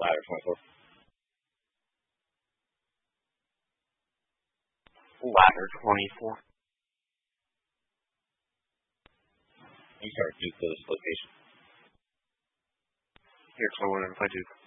Ladder 24. Ladder 24. You start Duke to this location. Here, so what if I do?